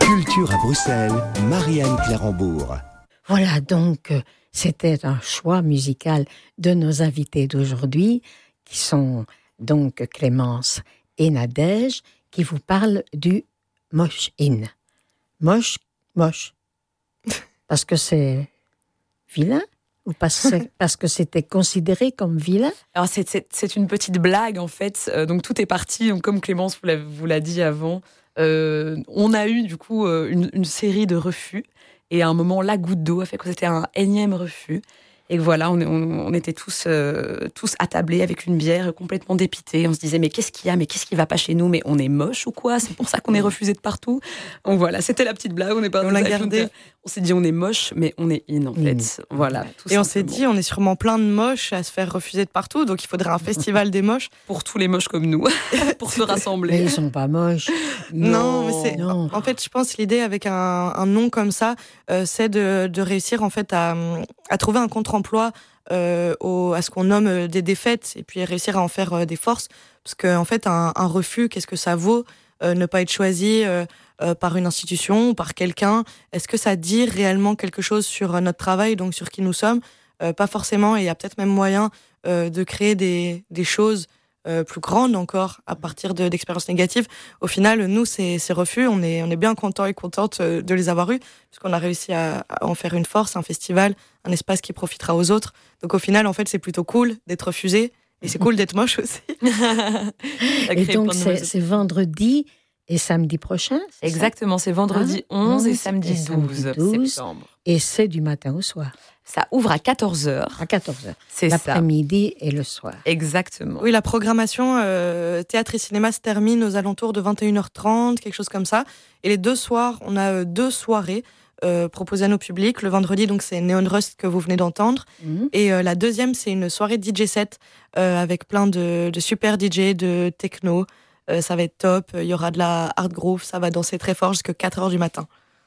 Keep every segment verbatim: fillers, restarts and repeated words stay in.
Culture à Bruxelles, Marianne Clérambourg. Voilà, donc, euh, c'était un choix musical de nos invités d'aujourd'hui, qui sont donc Clémence et Nadège, qui vous parlent du mosh-in. Moche, moche. Parce que c'est vilain ou parce, parce que c'était considéré comme vilain? Alors c'est, c'est, c'est une petite blague en fait. Euh, donc tout est parti, donc, comme Clémence vous l'a, vous l'a dit avant. Euh, on a eu du coup euh, une, une série de refus. Et à un moment, la goutte d'eau a fait que c'était un énième refus. Et voilà, on, on, on était tous, euh, tous attablés avec une bière, complètement dépités. On se disait, mais qu'est-ce qu'il y a? Mais qu'est-ce qui va pas chez nous? Mais on est moche ou quoi? C'est pour ça qu'on est refusé de partout. Donc voilà, c'était la petite blague. On est pas. On l'a gardé. On s'est dit, on est moche, mais on est in en fait. Mmh. Voilà. Et on s'est dit, on est sûrement plein de moches à se faire refuser de partout. Donc il faudrait un festival des moches pour tous les moches comme nous, pour se rassembler. Mais ils sont pas moches. Non, non mais c'est. Non. En fait, je pense l'idée avec un, un nom comme ça, euh, c'est de, de réussir en fait à, à trouver un contre-emploi euh, au, à ce qu'on nomme des défaites et puis réussir à en faire euh, des forces. Parce qu'en en fait, un, un refus, qu'est-ce que ça vaut euh, ne pas être choisi euh, euh, par une institution ou par quelqu'un? Est-ce que ça dit réellement quelque chose sur notre travail, donc sur qui nous sommes? euh, Pas forcément. Et il y a peut-être même moyen euh, de créer des, des choses Euh, plus grande encore à partir de, d'expériences négatives. Au final, nous, ces, ces refus, on est, on est bien contents et contentes de les avoir eus, puisqu'on a réussi à, à en faire une force, un festival, un espace qui profitera aux autres. Donc au final, en fait, c'est plutôt cool d'être refusé, et c'est cool d'être moche aussi. Et donc, c'est, c'est vendredi et samedi prochain? C'est Exactement, ça c'est vendredi ah, onze et samedi et douze, douze septembre. Et c'est du matin au soir? Ça ouvre à quatorze heures. À quatorze heures. C'est l'après-midi ça. Et le soir. Exactement. Oui, la programmation euh, théâtre et cinéma se termine aux alentours de vingt et une heures trente, quelque chose comme ça. Et les deux soirs, on a euh, deux soirées euh, proposées à nos publics. Le vendredi, donc, c'est Neon Rust que vous venez d'entendre. Mmh. Et euh, la deuxième, c'est une soirée D J set euh, avec plein de, de super D J, de techno. Euh, ça va être top. Il y aura de la hard groove. Ça va danser très fort jusqu'à quatre heures du matin.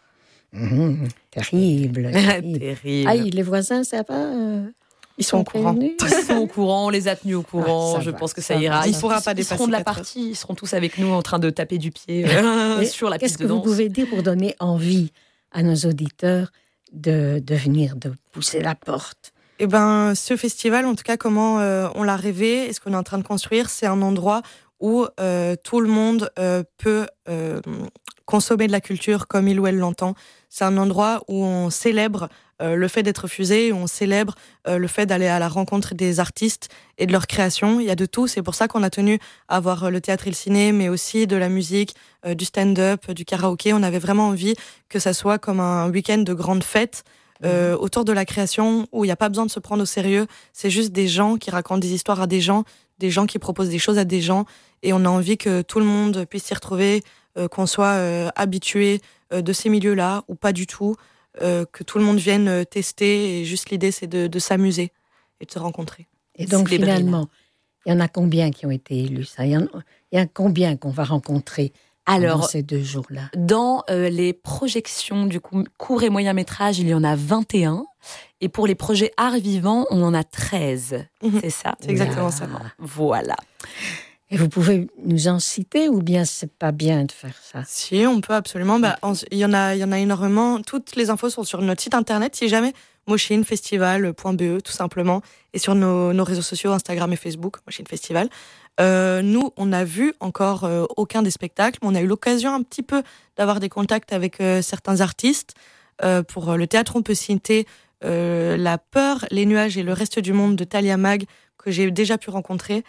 Mmh, terrible. terrible. terrible. Ah, les voisins, ça va euh, Ils sont au courant. Ils sont au courant, on les a tenus au courant. Ah, je va, pense que ça, ça ira. Va. Ils, ils, pourra pas ils seront de la partie, ils seront tous avec nous en train de taper du pied euh, sur la piste de danse. Qu'est-ce que vous pouvez dire pour donner envie à nos auditeurs de, de venir, de pousser la porte? Eh ben, ce festival, en tout cas, comment euh, on l'a rêvé et ce qu'on est en train de construire, c'est un endroit où euh, tout le monde euh, peut euh, consommer de la culture comme il ou elle l'entend. C'est un endroit où on célèbre euh, le fait d'être refusé, où on célèbre euh, le fait d'aller à la rencontre des artistes et de leur création. Il y a de tout, c'est pour ça qu'on a tenu à avoir le théâtre et le ciné, mais aussi de la musique, euh, du stand-up, du karaoké. On avait vraiment envie que ça soit comme un week-end de grande fête, Euh, autour de la création, où il n'y a pas besoin de se prendre au sérieux. C'est juste des gens qui racontent des histoires à des gens, des gens qui proposent des choses à des gens, et on a envie que tout le monde puisse s'y retrouver, euh, qu'on soit euh, habitué euh, de ces milieux-là, ou pas du tout, euh, que tout le monde vienne euh, tester, et juste l'idée c'est de, de s'amuser et de se rencontrer. Et donc finalement, il y en a combien qui ont été élus ça? Il y en a, il y a combien qu'on va rencontrer Alors, dans ces deux jours-là? Dans euh, les projections du coup, court et moyen métrage, il y en a vingt et un. Et pour les projets art vivant, on en a treize. Mmh. C'est ça? C'est exactement ah, ça. Voilà. Et vous pouvez nous en citer ou bien c'est pas bien de faire ça? Si, on peut absolument. Bah, il y en a, il y en a énormément. Toutes les infos sont sur notre site internet, si jamais. Moshin Festival point b e, tout simplement. Et sur nos, nos réseaux sociaux, Instagram et Facebook, Moshin Festival. Euh, nous, on n'a vu encore euh, aucun des spectacles, mais on a eu l'occasion un petit peu d'avoir des contacts avec euh, certains artistes. Euh, pour euh, le théâtre, on peut citer euh, La Peur, les Nuages et le Reste du Monde de Talia Mag, que j'ai déjà pu rencontrer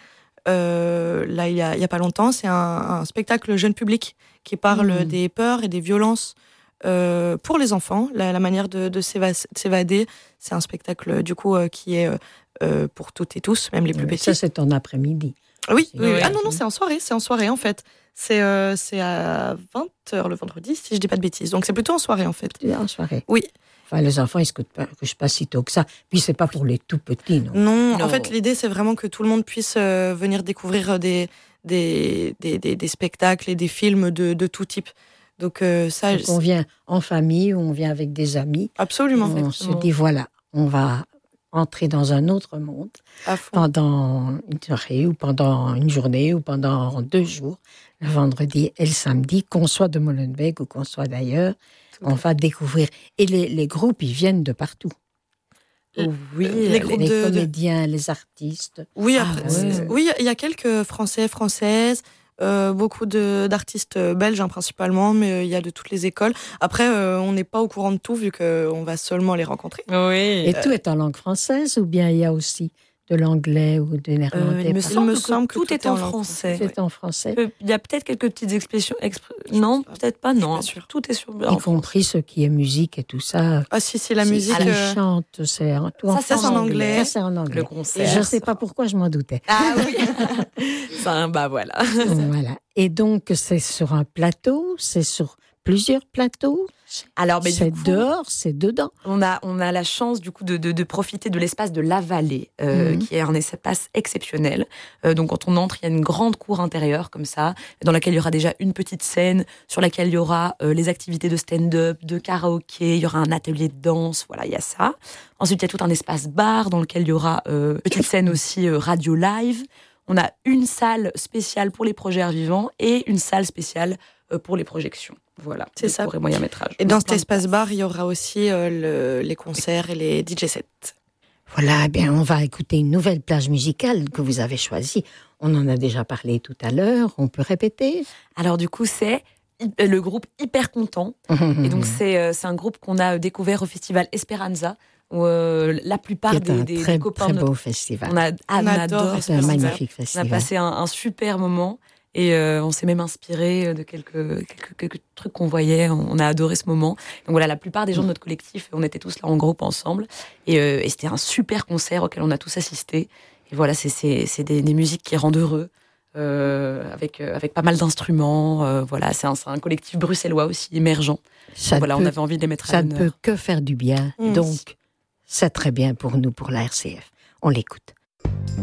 euh, là, il y a, il y a pas longtemps. C'est un, un spectacle jeune public qui parle mmh. des peurs et des violences euh, pour les enfants, la, la manière de, de s'évader. C'est un spectacle du coup euh, qui est euh, pour toutes et tous, même les plus petits. Ça, c'est en après-midi. Oui, oui, oui. Ah non, non, c'est en soirée, c'est en soirée en fait. C'est, euh, c'est à vingt heures le vendredi, si je dis pas de bêtises. Donc c'est plutôt en soirée en fait. En soirée. Oui. Enfin, les enfants, ils ne se couchent pas si tôt que ça. Puis c'est pas pour les tout petits, non. Non, non. En fait, l'idée, c'est vraiment que tout le monde puisse euh, venir découvrir des, des, des, des, des spectacles et des films de, de tout type. Donc euh, ça. Donc, on vient en famille ou on vient avec des amis. Absolument. On se dit, voilà, on va entrer dans un autre monde pendant une soirée ou pendant une journée ou pendant deux jours. le vendredi et le samedi, qu'on soit de Molenbeek ou qu'on soit d'ailleurs, on va découvrir. Et les, les groupes, ils viennent de partout. Oui, les Les, groupes les de- de- comédiens, les artistes. Oui, Ah, après, ouais. c'est- oui, il y a quelques Français, Françaises, euh, beaucoup de, d'artistes belges hein, principalement, mais euh, il y a de toutes les écoles. Après, euh, on n'est pas au courant de tout vu qu'on va seulement les rencontrer. Oui. Et tout est en langue française ou bien il y a aussi de l'anglais ou du Euh, néerlandais? il me par- semble, me que semble que tout, tout est est en en langue français. C'est en français, Euh, Il y a peut-être quelques petites expressions. expr- Non, pas. peut-être pas, non. pas sûre. Tout est sur. y compris ce qui est musique et tout ça. Ah si, si, la Si- musique... s'ils euh, chantent, c'est en, tout en Ça, c'est en français. anglais. Ça, c'est en anglais. Le Et concert. je ne sais pas pourquoi, je m'en doutais. Ah oui. Ça, bah voilà. Voilà. Et donc, c'est sur un plateau, c'est sur plusieurs plateaux. Alors, mais C'est du coup, dehors, c'est dedans. on a, on a la chance du coup de, de, de profiter de l'espace de la Vallée, euh, Mhm. qui est un espace exceptionnel. Euh, donc, quand on entre, il y a une grande cour intérieure comme ça, dans laquelle il y aura déjà une petite scène, sur laquelle il y aura euh, les activités de stand-up, de karaoké, il y aura un atelier de danse. Voilà, il y a ça. Ensuite, il y a tout un espace bar dans lequel il y aura euh, une petite scène aussi euh, radio live. On a une salle spéciale pour les projets arts vivants et une salle spéciale euh, pour les projections. Voilà, C'est de ça. court et moyen métrage. Et On a dans cet plein de espace places. bar, il y aura aussi euh, le- les concerts et les D J sets. Voilà, eh bien, on va écouter une nouvelle plage musicale que vous avez choisie. On en a déjà parlé tout à l'heure. On peut répéter? Alors du coup, c'est hy- le groupe Hyper Content. Et donc, c'est euh, c'est un groupe qu'on a découvert au festival Esperanza, où euh, la plupart qui est des, un des- très, des copains... très de notre- beau festival. On, a, ah, On on adore adore C'est un Esperanza. magnifique On a festival. passé un, un super moment et euh, on s'est même inspiré de quelques, quelques, quelques trucs qu'on voyait. On, on a adoré ce moment. Donc voilà, la plupart des gens de notre collectif, on était tous là en groupe ensemble. Et, euh, et c'était un super concert auquel on a tous assisté. Et voilà, c'est c'est- c'est des, des musiques qui rendent heureux. Euh, avec, euh, avec pas mal d'instruments. Euh, voilà, c'est un, c'est un collectif bruxellois aussi, émergent. Ça Voilà, peut, on avait envie de les mettre à ça ne l'honneur. peut que faire du bien. Mm. Donc, c'est très bien pour nous, pour la R C F. On l'écoute.